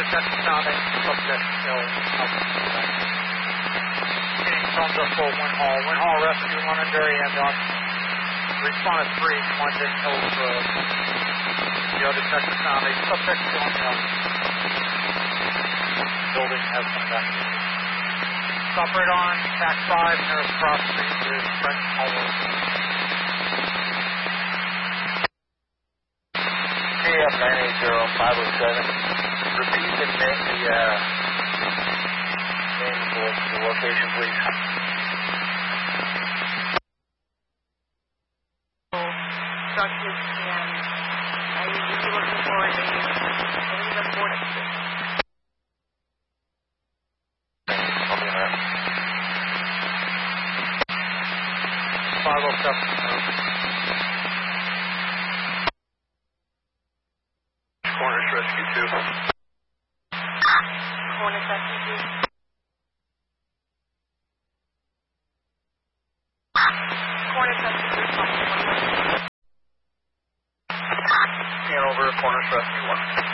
Texas sounding, subject still out. Getting thumbs up for Wind Hall rescue, Londonderry ambulance. Responded 3, London Hills Road. The other Texas sounding, subject still on the building has been evacuated. Stop right on TAC 5, nearest cross street is Brent Hollow. KF 980-507. Repeat the name of the location, please. Structures and I usually looking for a board exit. I'll be in there. 507. Cornish Rescue 2. Cornish Rescue 2. Cornish Rescue 2. Scan over Cornish Rescue 1.